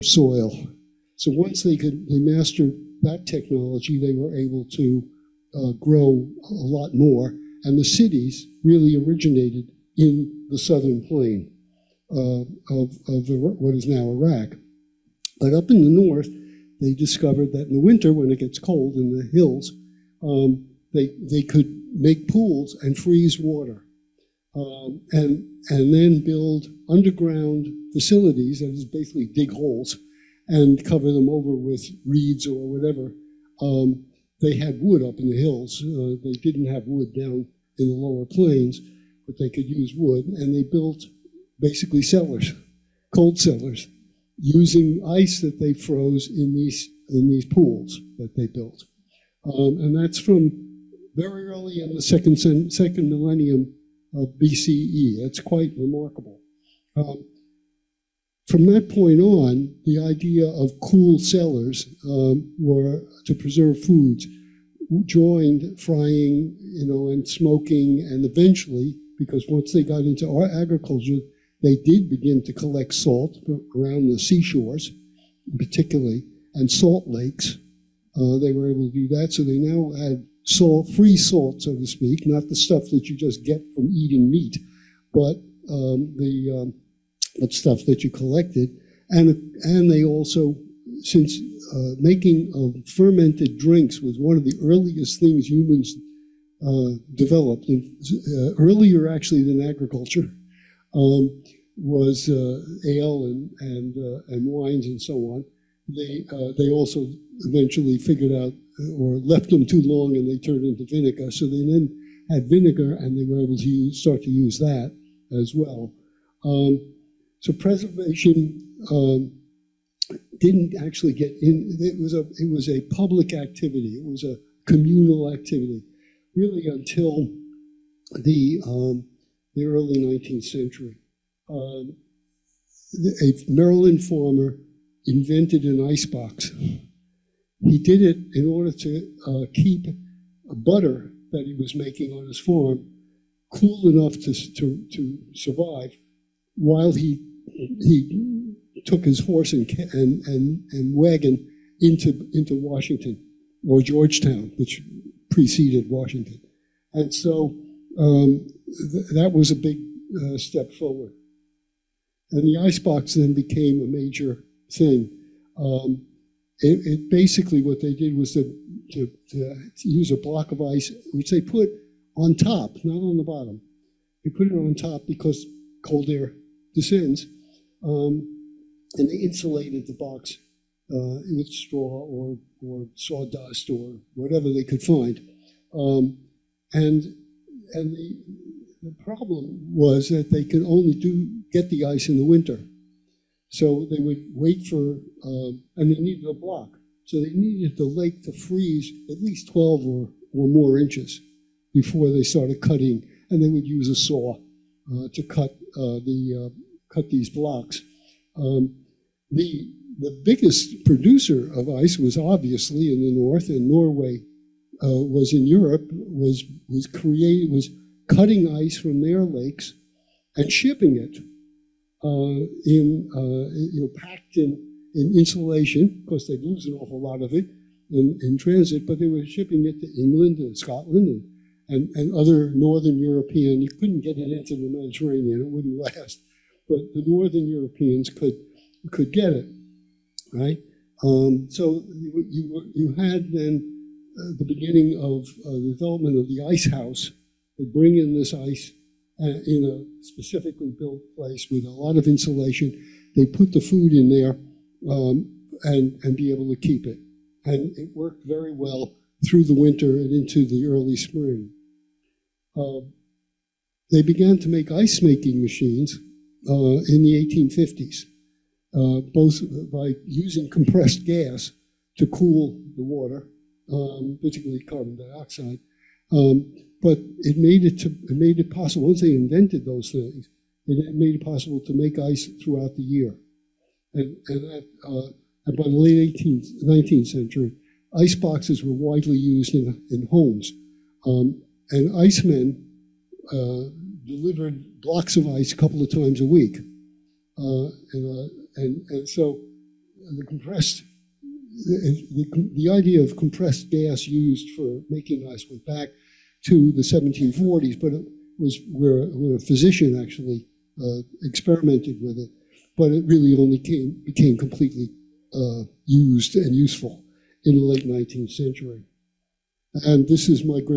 soil. So once they mastered that technology, they were able to grow a lot more. And the cities really originated in the southern plain of what is now Iraq. But up in the north, they discovered that in the winter, when it gets cold in the hills, they could make pools and freeze water, and then build underground facilities, that is basically dig holes, and cover them over with reeds or whatever. They had wood up in the hills. They didn't have wood down in the lower plains, but they could use wood, and they built basically cellars, cold cellars, using ice that they froze in these pools that they built. And that's from very early in the second millennium of BCE. It's quite remarkable. From that point on, the idea of cool cellars were to preserve foods, joined frying, and smoking, and eventually, because once they got into our agriculture, they did begin to collect salt around the seashores, particularly, and salt lakes. They were able to do that, so they now had salt, free salt, so to speak, not the stuff that you just get from eating meat, but the stuff that you collected. And they also, since making of fermented drinks was one of the earliest things humans developed, earlier actually than agriculture, was ale and wines and so on. They also eventually figured out, or left them too long and they turned into vinegar. So they then had vinegar, and they were able to start to use that as well. So preservation didn't actually get in. It was a public activity. It was a communal activity, really until the early 19th century. A Maryland farmer invented an icebox. He did it in order to keep butter that he was making on his farm cool enough to survive, while he took his horse and wagon into Washington, or Georgetown, which preceded Washington. And so that was a big step forward. And the icebox then became a major thing. It basically, what they did was to use a block of ice, which they put on top, not on the bottom. They put it on top because cold air descends, and they insulated the box with straw or sawdust or whatever they could find. And the problem was that they could only get the ice in the winter. So they would wait for, and they needed a block. So they needed the lake to freeze at least 12 or more inches before they started cutting. And they would use a saw to cut these blocks. The biggest producer of ice was obviously in the north, and Norway was in Europe, was cutting ice from their lakes and shipping it packed in insulation. Of course, they'd lose an awful lot of it in transit, but they were shipping it to England and Scotland and other northern European. You couldn't get it into the Mediterranean; it wouldn't last. But the northern Europeans could get it, right? So you had then the beginning of the development of the ice house. They bring in this ice in a specifically built place with a lot of insulation. They put the food in there and be able to keep it. And it worked very well through the winter and into the early spring. They began to make ice-making machines in the 1850s, both by using compressed gas to cool the water, particularly carbon dioxide. But it made it possible. Once they invented those things, it made it possible to make ice throughout the year. And by the late 19th century, ice boxes were widely used in homes. And icemen delivered blocks of ice a couple of times a week. And so the compressed, the idea of compressed gas used for making ice went back to the 1740s, but it was where a physician actually experimented with it, but it really only became completely used and useful in the late 19th century. And this is my great